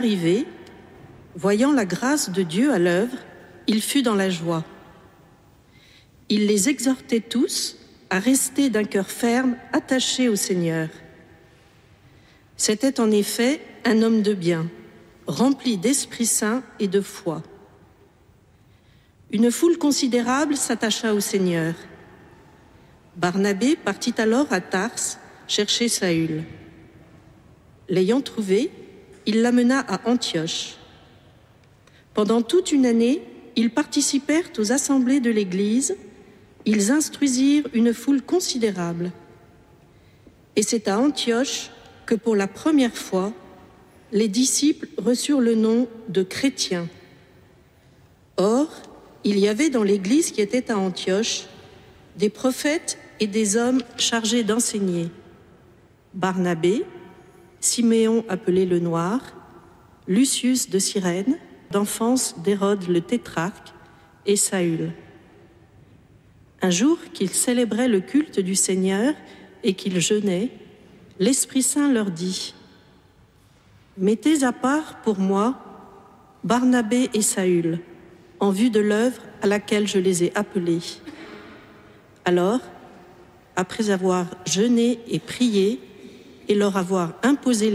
Arrivé, voyant la grâce de Dieu à l'œuvre, il fut dans la joie. Il les exhortait tous à rester d'un cœur ferme, attachés au Seigneur. C'était en effet un homme de bien, rempli d'Esprit Saint et de foi. Une foule considérable s'attacha au Seigneur. Barnabé partit alors à Tarse chercher Saül. L'ayant trouvé, il l'amena à Antioche. Pendant toute une année, ils participèrent aux assemblées de l'Église, ils instruisirent une foule considérable. Et c'est à Antioche que pour la première fois, les disciples reçurent le nom de chrétiens. Or, il y avait dans l'Église qui était à Antioche des prophètes et des hommes chargés d'enseigner. Barnabé, Siméon appelé le Noir, Lucius de Cyrène, d'enfance d'Hérode le tétrarque, et Saül. Un jour qu'ils célébraient le culte du Seigneur et qu'ils jeûnaient, l'Esprit Saint leur dit : « Mettez à part pour moi Barnabé et Saül, en vue de l'œuvre à laquelle je les ai appelés. » Alors, après avoir jeûné et prié et leur avoir imposé